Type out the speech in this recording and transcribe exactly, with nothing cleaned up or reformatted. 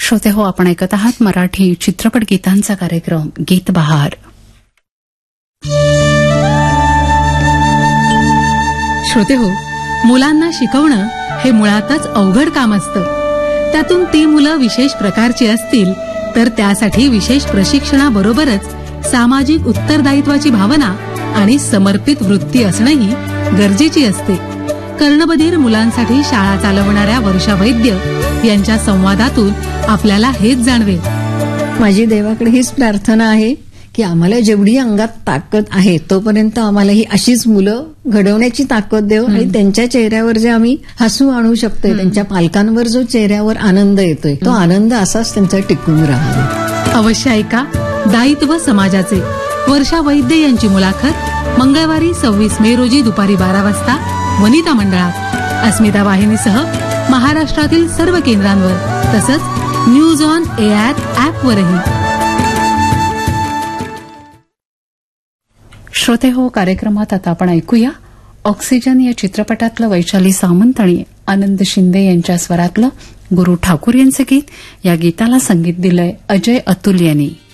श्रोते हो, आपण ऐकत आहात मराठी चित्रपट गीतांचा कार्यक्रम गीत बहार. श्रोते हो, मुलांना शिकवणं हे मुळातच अवघड काम असतं. त्यातून ती मुलं विशेष प्रकारची असतील तर त्यासाठी विशेष प्रशिक्षणाबरोबरच सामाजिक उत्तरदायित्वाची भावना आणि समर्पित वृत्ती असणंही गरजेची असते. कर्णबधीर मुलांसाठी शाळा चालवणाऱ्या वर्षा वैद्य यांच्या संवादातून आपल्याला हेच जाणवेल. माझी देवाकडे हीच प्रार्थना आहे की आम्हाला जेवढी अंगात ताकद आहे तोपर्यंत आम्हाला ही अशीच मुलं घडवण्याची ताकद देव आणि त्यांच्या चेहऱ्यावर जे आम्ही हसू आणू शकतोय, त्यांच्या पालकांवर जो चेहऱ्यावर आनंद येतोय तो आनंद असाच त्यांचा टिकून राहावा. अवश्य ऐका दायित्व समाजाचे. वर्षा वैद्य यांची मुलाखत मंगळवारी सव्वीस मे रोजी दुपारी बारा वाजता वनिता मंडळात अस्मिता वाहिनीसह महाराष्ट्रातील सर्व केंद्रांवर तसंच न्यूज ऑन एआर ऍपवरही. श्रोते हो, कार्यक्रमात आता आपण ऐकूया ऑक्सिजन या चित्रपटातलं वैशाली सामंत आणि आनंद शिंदे यांच्या स्वरातलं गुरु ठाकूर यांचं गीत. या गीताला संगीत दिलंय अजय अतुल यांनी.